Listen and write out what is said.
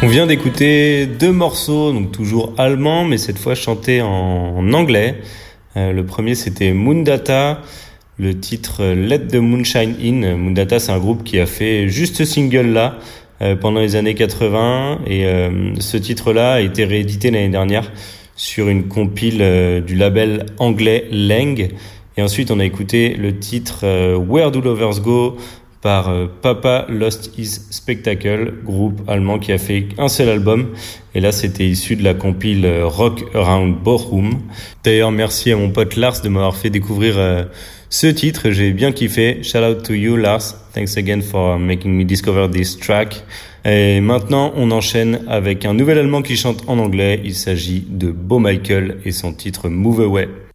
On vient d'écouter 2 morceaux, donc toujours allemands, mais cette fois chantés en anglais. Le premier, c'était Moondata, le titre Let the Moonshine In. Moondata, c'est un groupe qui a fait juste ce single-là pendant les années 80, et ce titre-là a été réédité l'année dernière sur une compile du label anglais Lang. Et ensuite, on a écouté le titre Where Do Lovers Go par Papa Lost His Spectacle, groupe allemand qui a fait un seul album. Et là, c'était issu de la compile Rock Around Bochum. D'ailleurs, merci à mon pote Lars de m'avoir fait découvrir ce titre. J'ai bien kiffé. Shout out to you, Lars. Thanks again for making me discover this track. Et maintenant, on enchaîne avec un nouvel Allemand qui chante en anglais. Il s'agit de Bo Michael et son titre Move Away.